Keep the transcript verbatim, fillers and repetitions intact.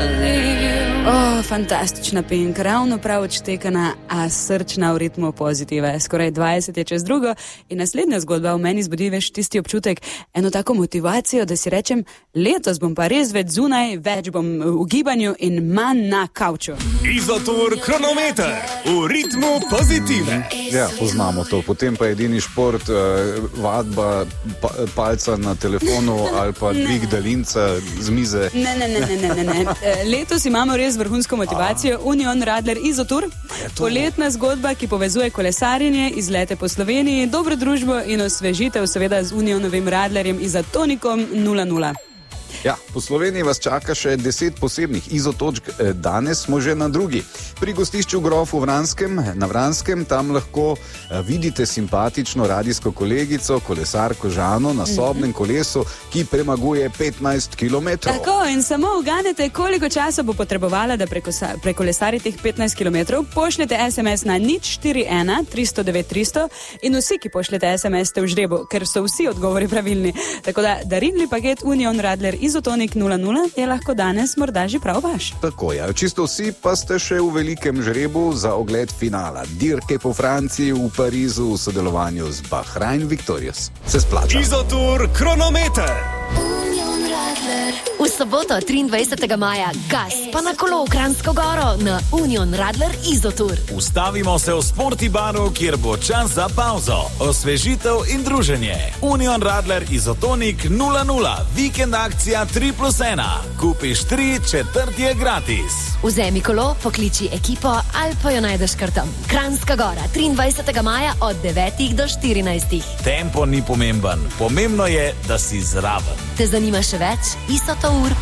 Oh, fantastična Pink, ravno prav odštekana, a srčna v ritmu pozitive. Skoraj dvajset je čez drugo in naslednja zgodba v meni zbudi veš tisti občutek, eno tako motivacijo, da si rečem, letos bom pa res več zunaj, več bom v gibanju in manj na kavču. Izotur kronometer v ritmu pozitive. Ja, poznamo to. Potem pa edini šport, uh, vadba pa, palca na telefonu ali pa dvig daljinca z mize. Ne, ne, ne, ne, ne, ne. Letos imamo res vrhunsko motivacijo, Union Radler Izotur, poletna zgodba, ki povezuje kolesarjenje, izlete po Sloveniji, dobro družbo in osvežitev seveda z Unionovim Radlerjem Izotonikom nula nula. Ja, po Sloveniji vas čaka še deset posebnih izotočk, danes smo že na drugi. Pri gostišču Grof v Vranskem, na Vranskem, tam lahko vidite simpatično radijsko kolegico, kolesarko Žano na sobnem kolesu, ki premaguje petnajst kilometrov. Tako, in samo uganete, koliko časa bo potrebovala, da prekosa, prekolesari teh petnajst kilometrov, pošljete es em es na nič štiri ena tristo devet tristo in vsi, ki pošljete es em es, ste v žrebu, ker so vsi odgovori pravilni. Tako da darilni paket Union Radler Izotonik nula nula je lahko danes morda že prav vaš. Tako je, čisto vsi pa ste še v velikem žrebu za ogled finala dirke po Franciji v Parizu v sodelovanju z Bahrain Victorious. Se splača. Izotur kronometer. V soboto triindvajsetega maja gas pa na kolo v Kranjsko Goro na Union Radler Izotur. Ustavimo se v Sportibaru, kjer bo čas za pauzo, osvežitev in druženje. Union Radler Izotonik nula nula, vikend akcija tri plus ena. Kupiš tri, četrt je gratis. Vzemi kolo, pokliči ekipo ali pa jo najdeš kar tam. Kranjska Gora, triindvajsetega maja od devetih do štirinajstih. Tempo ni pomemben, pomembno je, da si zraven. Te zanima še več? isotour